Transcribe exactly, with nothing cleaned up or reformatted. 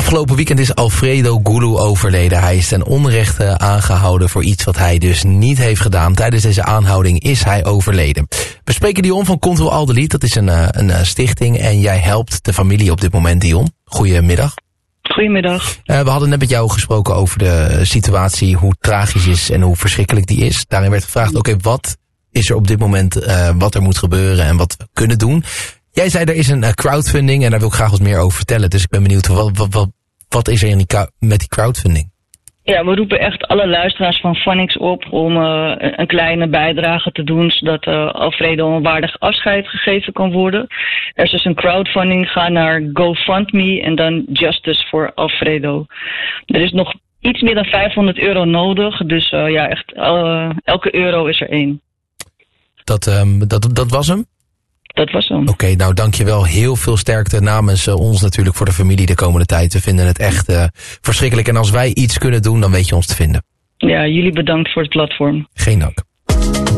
Afgelopen weekend is Alfredo Gulu overleden. Hij is ten onrechte aangehouden voor iets wat hij dus niet heeft gedaan. Tijdens deze aanhouding is hij overleden. We spreken Dion van Control Alt Delete. Dat is een, een stichting en jij helpt de familie op dit moment, Dion. Goedemiddag. Goedemiddag. Uh, we hadden net met jou gesproken over de situatie, hoe tragisch is en hoe verschrikkelijk die is. Daarin werd gevraagd, oké, okay, wat is er op dit moment, uh, wat er moet gebeuren en wat we kunnen doen. Jij zei, er is een uh, crowdfunding en daar wil ik graag wat meer over vertellen. Dus ik ben benieuwd, wat, wat, wat, wat is er in die, met die crowdfunding? Ja, we roepen echt alle luisteraars van Phonics op om uh, een kleine bijdrage te doen, zodat uh, Alfredo een waardig afscheid gegeven kan worden. Er is dus een crowdfunding, ga naar GoFundMe en dan Justice for Alfredo. Er is nog iets meer dan vijfhonderd euro nodig, dus uh, ja, echt uh, elke euro is er één. Dat, um, dat, dat was hem? Dat was hem. Oké, okay, nou dankjewel. Heel veel sterkte namens uh, ons natuurlijk voor de familie de komende tijd. We vinden het echt uh, verschrikkelijk. En als wij iets kunnen doen, dan weet je ons te vinden. Ja, jullie bedankt voor het platform. Geen dank.